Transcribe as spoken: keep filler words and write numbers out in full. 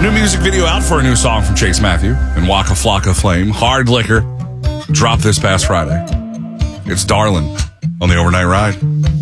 New music video out for a new song from Chase Matthew and Waka Flocka Flame. Hard Liquor dropped this past Friday. It's Darlin' on the Overnight Ride.